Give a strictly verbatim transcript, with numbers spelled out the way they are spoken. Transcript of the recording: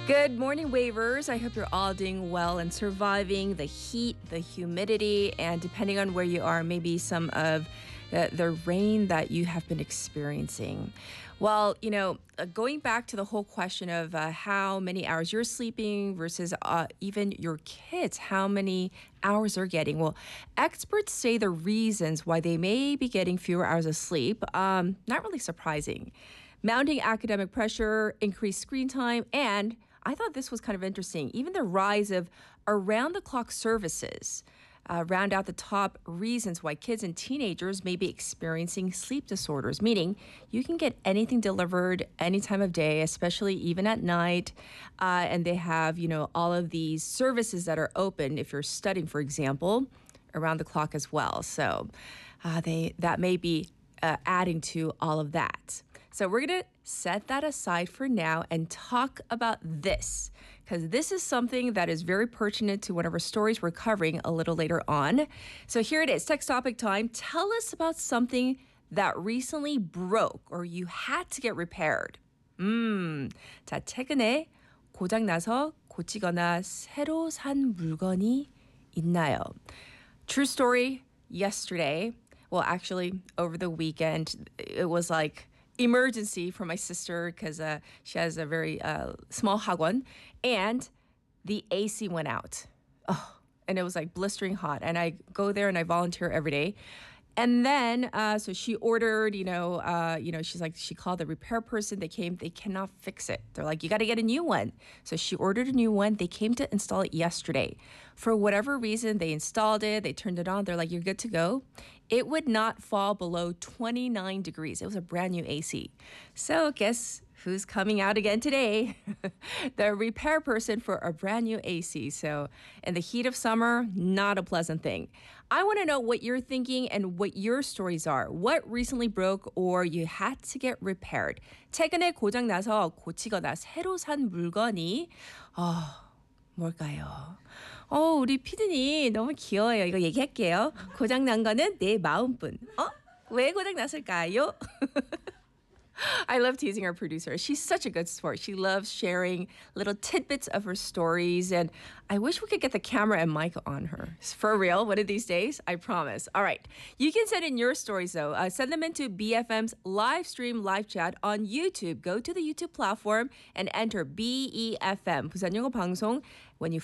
Good morning, wavers. I hope you're all doing well and surviving the heat, the humidity, and depending on where you are, maybe some of the, the rain that you have been experiencing. Well, you know, uh, going back to the whole question of uh, how many hours you're sleeping versus uh, even your kids, how many hours they're getting. Well, experts say the reasons why they may be getting fewer hours of sleep, um, not really surprising. Mounting academic pressure, increased screen time, and I thought this was kind of interesting. Even the rise of around the clock services uh, round out the top reasons why kids and teenagers may be experiencing sleep disorders, meaning you can get anything delivered any time of day, especially even at night. Uh, and they have, you know, all of these services that are open if you're studying, for example, around the clock as well. So uh, they that may be uh, adding to all of that. So we're going to set that aside for now and talk about this, because this is something that is very pertinent to one of our stories we're covering a little later on. So here it is, text topic time. Tell us about something that recently broke or you had to get repaired. 음, 자, 최근에 고장나서 고치거나 새로 산 물건이 있나요? True story, yesterday, well, actually, over the weekend, it was like emergency for my sister because uh, she has a very uh, small hagwon, and the A C went out. Oh, and it was like blistering hot. And I go there and I volunteer every day. And then, uh, so she ordered, you know, uh, you know, she's like, she called the repair person. They came, they cannot fix it. They're like, you got to get a new one. So she ordered a new one. They came to install it yesterday. For whatever reason, they installed it. They turned it on. They're like, you're good to go. It would not fall below twenty-nine degrees. It was a brand new A C. So guess who's coming out again today? The repair person for a brand new A C. So in the heat of summer, not a pleasant thing. I want to know what you're thinking and what your stories are. What recently broke or you had to get repaired? 최근에 고장나서 고치거나 새로 산 물건이 어, 뭘까요? 어, 우리 피디님 너무 귀여워요. 이거 얘기할게요. 고장난 거는 내 마음뿐. 어? 왜 고장났을까요? I love teasing our producer. She's such a good sport. She loves sharing little tidbits of her stories, and I wish we could get the camera and mic on her. For real, one of these days, I promise. All right. You can send in your stories, though. Uh, send them into B F M's live stream live chat on YouTube. Go to the YouTube platform and enter B E F M, 부산 영어 방송. When you